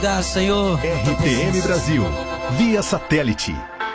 Senhor. RTM Brasil, via satélite.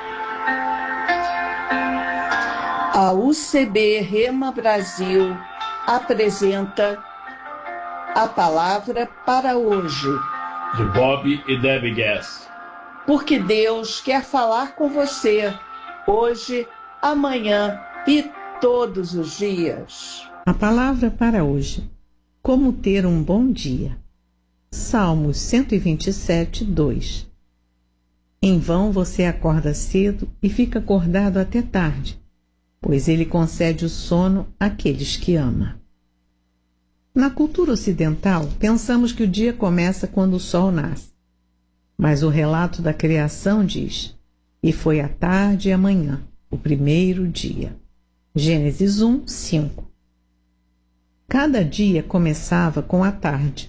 A UCB Rema Brasil apresenta a palavra para hoje. De Bob e Debbie Gass. Porque Deus quer falar com você hoje, amanhã e todos os dias. A palavra para hoje: como ter um bom dia. Salmos 127, 2. Em vão você acorda cedo e fica acordado até tarde, pois ele concede o sono àqueles que ama. Na cultura ocidental, pensamos que o dia começa quando o sol nasce. Mas o relato da criação diz: e foi a tarde e a manhã, o primeiro dia. Gênesis 1, 5. Cada dia começava com a tarde.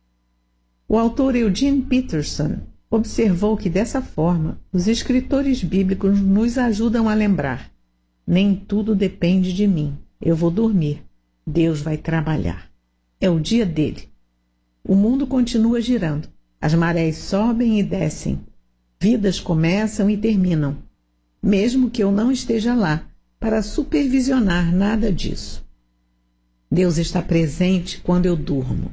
O autor Eugene Peterson observou que, dessa forma, os escritores bíblicos nos ajudam a lembrar: nem tudo depende de mim. Eu vou dormir. Deus vai trabalhar. É o dia dele. O mundo continua girando. As marés sobem e descem. Vidas começam e terminam. Mesmo que eu não esteja lá para supervisionar nada disso. Deus está presente quando eu durmo.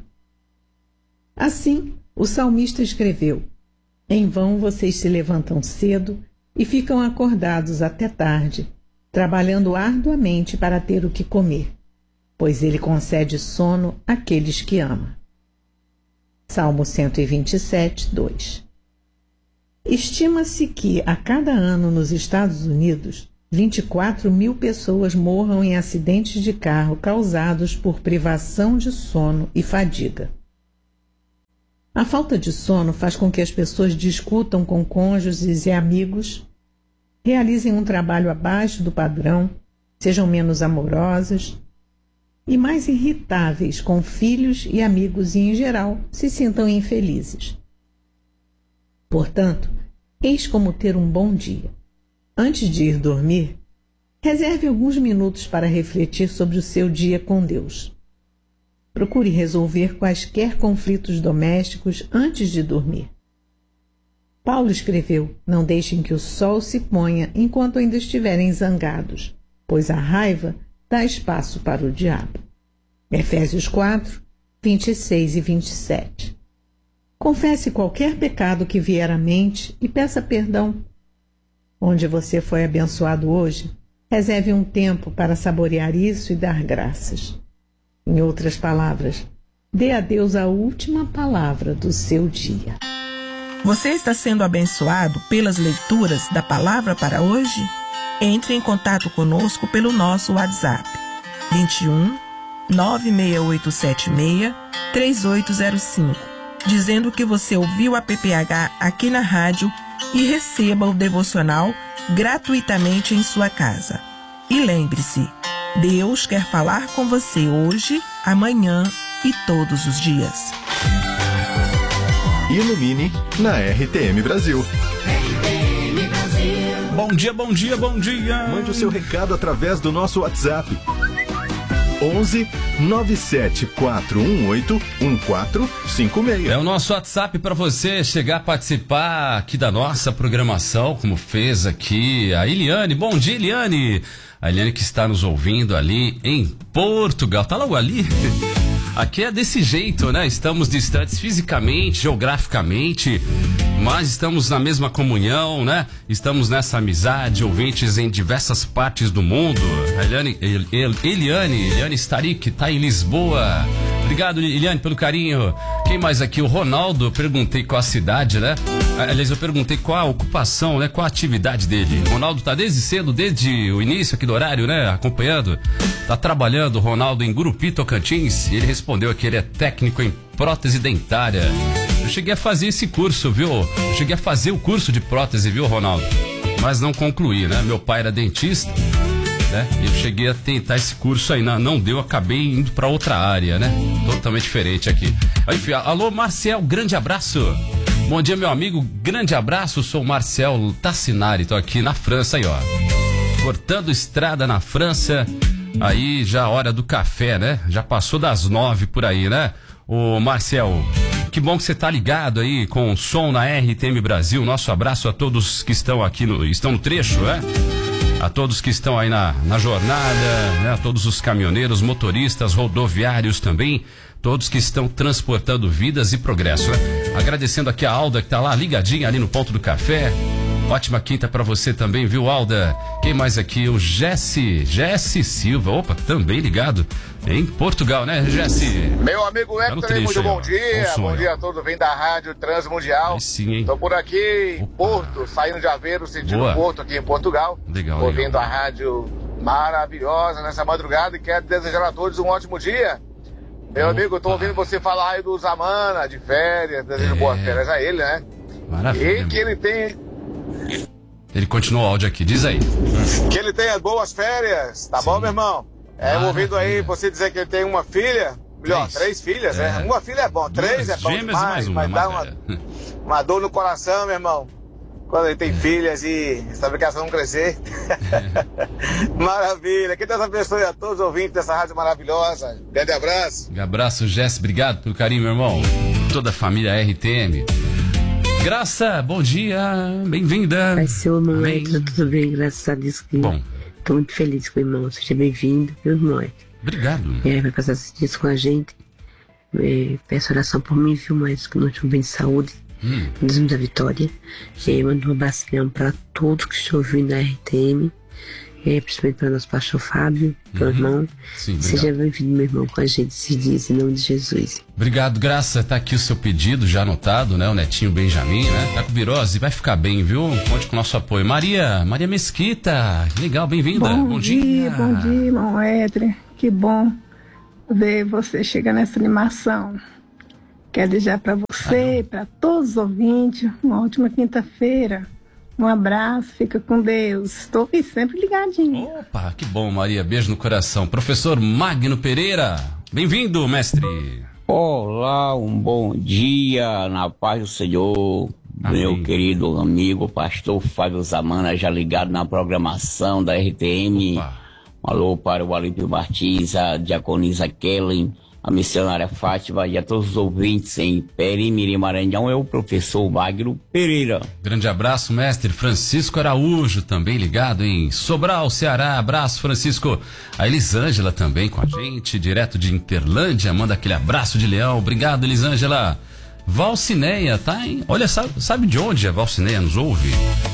Assim, o salmista escreveu: em vão vocês se levantam cedo e ficam acordados até tarde, trabalhando arduamente para ter o que comer, pois ele concede sono àqueles que ama. Salmo 127, 2. Estima-se que, a cada ano nos Estados Unidos, 24 mil pessoas morram em acidentes de carro causados por privação de sono e fadiga. A falta de sono faz com que as pessoas discutam com cônjuges e amigos, realizem um trabalho abaixo do padrão, sejam menos amorosas e mais irritáveis com filhos e amigos e, em geral, se sintam infelizes. Portanto, eis como ter um bom dia. Antes de ir dormir, reserve alguns minutos para refletir sobre o seu dia com Deus. Procure resolver quaisquer conflitos domésticos antes de dormir. Paulo escreveu: não deixem que o sol se ponha enquanto ainda estiverem zangados, pois a raiva dá espaço para o diabo. Efésios 4, 26 e 27. Confesse qualquer pecado que vier à mente e peça perdão. Onde você foi abençoado hoje, reserve um tempo para saborear isso e dar graças. Em outras palavras, dê a Deus a última palavra do seu dia. Você está sendo abençoado pelas leituras da palavra para hoje? Entre em contato conosco pelo nosso WhatsApp 21 96876 3805, dizendo que você ouviu a PPH aqui na rádio e receba o devocional gratuitamente em sua casa. E lembre-se, Deus quer falar com você hoje, amanhã e todos os dias. Ilumine na RTM Brasil. RTM Brasil. Bom dia, bom dia, bom dia. Mande o seu recado através do nosso WhatsApp. 11 97 418 1456. É o nosso WhatsApp para você chegar a participar aqui da nossa programação, como fez aqui a Eliane. Bom dia, Eliane. A Eliane que está nos ouvindo ali em Portugal. Tá logo ali. Aqui é desse jeito, né? Estamos distantes fisicamente, geograficamente, mas estamos na mesma comunhão, né? Estamos nessa amizade, ouvintes em diversas partes do mundo. A Eliane Starik tá em Lisboa. Obrigado, Eliane, pelo carinho. Quem mais aqui? O Ronaldo, eu perguntei qual a cidade, né? Aliás, eu perguntei qual a ocupação, né? Qual a atividade dele. O Ronaldo tá desde cedo, desde o início aqui do horário, né? Acompanhando. Tá trabalhando, o Ronaldo, em Gurupi, Tocantins. E ele respondeu que ele é técnico em prótese dentária. Eu cheguei a fazer esse curso, viu? Eu cheguei a fazer o curso de prótese, viu, Ronaldo? Mas não concluí, né? Meu pai era dentista, né? Eu cheguei a tentar esse curso aí, não deu, acabei indo pra outra área, né? Totalmente diferente aqui. Enfim, alô, Marcel, grande abraço. Bom dia, meu amigo, grande abraço. Sou o Marcel Tassinari, tô aqui na França aí, ó. Cortando estrada na França. Aí já a hora do café, né? Já passou das 9 por aí, né? Ô, Marcel, que bom que você tá ligado aí com o som na RTM Brasil. Nosso abraço a todos que estão aqui estão no trecho, né? A todos que estão aí na jornada, né? A todos os caminhoneiros, motoristas, rodoviários também, todos que estão transportando vidas e progresso, né? Agradecendo aqui a Alda que tá lá ligadinha ali no ponto do café. Ótima quinta pra você também, viu, Alda? Quem mais aqui? O Jesse Silva. Opa, também ligado em Portugal, né, Jesse? Meu amigo Hector, muito bom dia. Bom dia a todos, vem da Rádio Transmundial. Sim, hein? Tô por aqui em Porto, saindo de Aveiro, sentindo Porto aqui em Portugal. Legal, ouvindo a rádio maravilhosa nessa madrugada e quero desejar a todos um ótimo dia. Meu amigo, tô ouvindo você falar aí do Zamana, de férias, desejo boas férias a ele, né? Maravilha. E que ele tem... Ele continua o áudio aqui, diz aí. Que ele tenha boas férias, tá bom, meu irmão? Ouvindo aí você dizer que ele tem uma filha, melhor, 3 filhas, né? Uma filha é bom, 3 é bom demais, mas dá uma dor no coração, meu irmão, quando ele tem filhas e essa obrigação não crescer. Maravilha, que Deus abençoe a todos os ouvintes dessa rádio maravilhosa. Grande abraço. Um abraço, Jess, obrigado pelo carinho, meu irmão. Toda a família RTM. Graça, bom dia, bem-vinda. Vai ser o irmão Edson, tudo bem, graças a Deus. Bom. Estou muito feliz com o irmão, seja bem-vindo, meu irmão Edson. Obrigado. Vai passar esses dias com a gente. Peço oração por mim, viu, mas que não estou bem de saúde. Deus me dá vitória. Mando um abraço para todos que estão ouvindo na RTM. Principalmente para o nosso pastor Fábio, meu irmão. Sim, seja bem-vindo, meu irmão, com a gente esses dias, em nome de Jesus. Obrigado, Graça. Tá aqui o seu pedido já anotado, né? O netinho Benjamin, né? Tá com virose, vai ficar bem, viu? Conte com o nosso apoio. Maria Mesquita, legal, bem-vinda. Bom dia, irmão Edre. Que bom ver você chegar nessa animação. Quero desejar para você e para todos os ouvintes uma ótima quinta-feira. Um abraço, fica com Deus. Estou aqui sempre ligadinho. Opa, que bom, Maria. Beijo no coração. Professor Magno Pereira, bem-vindo, mestre. Olá, um bom dia, na paz do Senhor. Amém. Meu querido amigo, pastor Fábio Zamana, já ligado na programação da RTM. Opa. Um alô para o Alípio Martins, a diaconisa Kellen, a missionária Fátima e a todos os ouvintes em Perimirim, Maranhão, é o professor Magno Pereira. Grande abraço, mestre Francisco Araújo, também ligado em Sobral, Ceará. Abraço, Francisco. A Elisângela também com a gente, direto de Interlândia, manda aquele abraço de leão. Obrigado, Elisângela. Valcineia, tá, hein? Olha, sabe de onde a Valcineia nos ouve?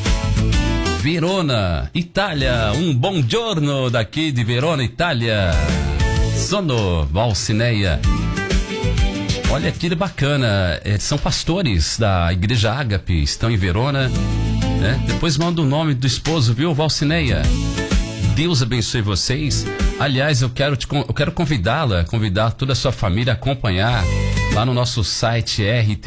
Verona, Itália. Um bom giorno daqui de Verona, Itália. Sono, Valcineia. Olha que bacana, são pastores da Igreja Ágape, estão em Verona, né? Depois manda o nome do esposo, viu, Valcineia? Deus abençoe vocês. Aliás, eu quero convidar toda a sua família a acompanhar lá no nosso site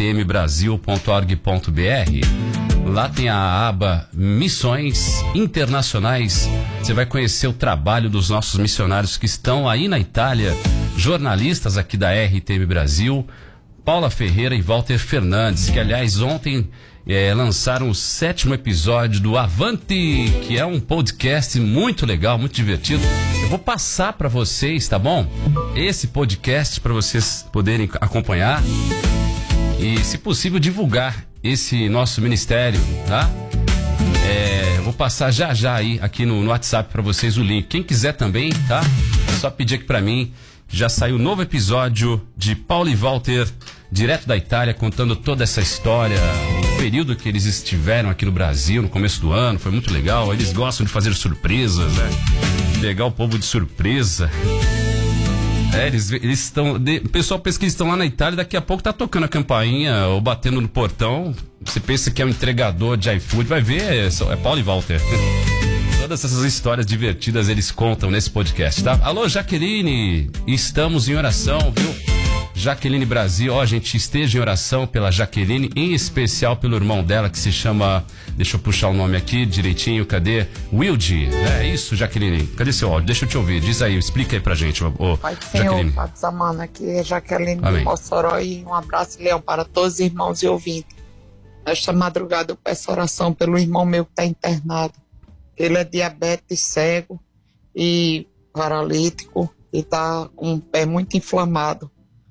rtmbrasil.org.br. Lá tem a aba Missões Internacionais. Você vai conhecer o trabalho dos nossos missionários que estão aí na Itália, jornalistas aqui da RTM Brasil, Paula Ferreira e Walter Fernandes, que aliás ontem lançaram o 7º episódio do Avante, que é um podcast muito legal, muito divertido. Eu vou passar para vocês, tá bom? Esse podcast para vocês poderem acompanhar e, se possível, divulgar esse nosso ministério, tá? Eu vou passar já aí aqui no WhatsApp para vocês o link. Quem quiser também, tá? É só pedir aqui para mim. Já saiu um novo episódio de Paulo e Walter, direto da Itália, contando toda essa história, o período que eles estiveram aqui no Brasil, no começo do ano, foi muito legal. Eles gostam de fazer surpresas, né? Pegar o povo de surpresa. Eles estão. O pessoal pensa que eles estão lá na Itália, daqui a pouco tá tocando a campainha ou batendo no portão. Você pensa que é um entregador de iFood, vai ver, é Paulo e Walter. Todas essas histórias divertidas eles contam nesse podcast, tá? Alô, Jaqueline, estamos em oração, viu? Jaqueline Brasil, gente, esteja em oração pela Jaqueline, em especial pelo irmão dela que se chama, deixa eu puxar o nome aqui direitinho, cadê? Wilde, é isso, Jaqueline, cadê seu áudio? Deixa eu te ouvir, diz aí, explica aí pra gente, Pai do Senhor, Fábio Zamana, aqui é Jaqueline de Mossoró e um abraço, Leão, para todos os irmãos e ouvintes. Nesta madrugada eu peço oração pelo irmão meu que está internado. Ele é diabético, cego e paralítico e está com o pé muito inflamado.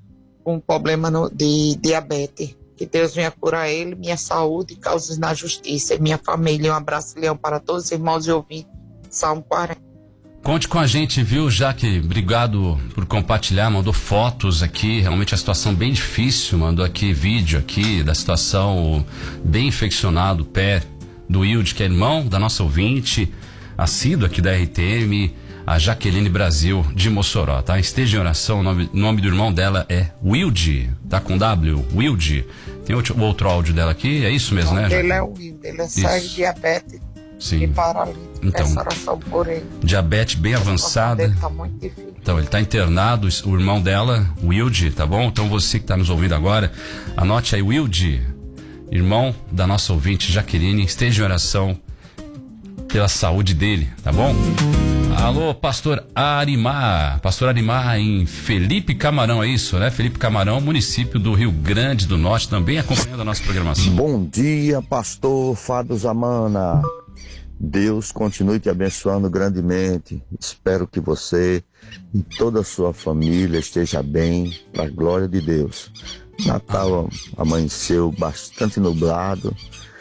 com um problema de diabetes. Que Deus venha curar ele, minha saúde e causas na justiça. E minha família, um abraço, Leão, para todos os irmãos e ouvintes. Salmo 40. Conte com a gente, viu, Jaque? Obrigado por compartilhar, mandou fotos aqui, realmente a situação bem difícil, mandou aqui vídeo aqui da situação bem infeccionado, o pé do Wilde, que é irmão da nossa ouvinte, assíduo aqui da RTM, a Jaqueline Brasil de Mossoró, tá? Esteja em oração, o nome do irmão dela é Wilde, tá com W, Wilde. Tem outro áudio dela aqui, é isso mesmo, né? Ele é o Wilde, ele segue diabetes. Sim. E paralítico. Então, essa oração por ele. Diabetes bem avançada. Dele tá muito difícil. Então, ele tá internado, o irmão dela, Wilde, tá bom? Então, você que tá nos ouvindo agora, anote aí, Wilde, irmão da nossa ouvinte Jaqueline, esteja em oração pela saúde dele, tá bom? Alô, pastor Arimar em Felipe Camarão, é isso, né? Felipe Camarão, município do Rio Grande do Norte, também acompanhando a nossa programação. Bom dia, pastor Fábio Zamana. Deus continue te abençoando grandemente. Espero que você e toda a sua família esteja bem, para a glória de Deus. Natal amanheceu bastante nublado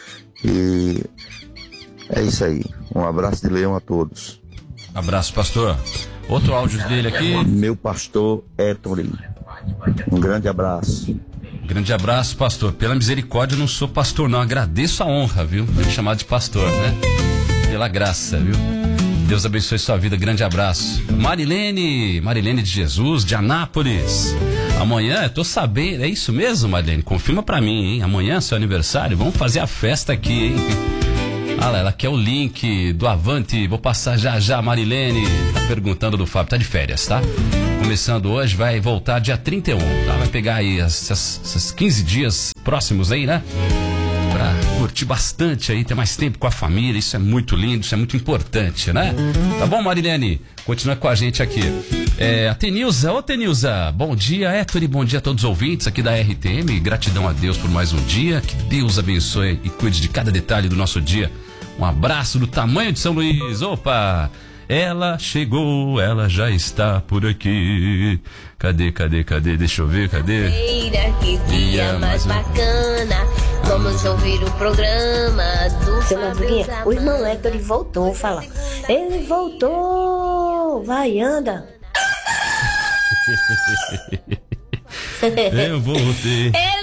e é isso aí. Um abraço de leão a todos. Abraço, pastor. Outro áudio dele aqui. Meu pastor Héctor. Um grande abraço. Grande abraço, pastor. Pela misericórdia, eu não sou pastor, não. Agradeço a honra, viu? De me chamar de pastor, né? Pela graça, viu? Deus abençoe sua vida. Grande abraço. Marilene de Jesus, de Anápolis. Amanhã, eu tô sabendo. É isso mesmo, Marilene? Confirma pra mim, hein? Amanhã é seu aniversário. Vamos fazer a festa aqui, hein? Ah lá, ela quer o link do Avante. Vou passar já, Marilene. Tá perguntando do Fábio. Tá de férias, tá? Começando hoje, vai voltar dia 31, tá? Vai pegar aí esses 15 dias próximos aí, né? Pra curtir bastante aí, ter mais tempo com a família. Isso é muito lindo, isso é muito importante, né? Tá bom, Marilene? Continua com a gente aqui. A Tenilza, Tenilza, bom dia, Héctor, e bom dia a todos os ouvintes aqui da RTM. Gratidão a Deus por mais um dia. Que Deus abençoe e cuide de cada detalhe do nosso dia. Um abraço do tamanho de São Luís. Opa! Ela chegou, ela já está por aqui. Cadê? Deixa eu ver, cadê? Que dia mais bacana. Vamos ouvir o programa do Seu Madrinha, o irmão Héctor voltou, fala. Ele voltou, vai, anda. Eu voltei.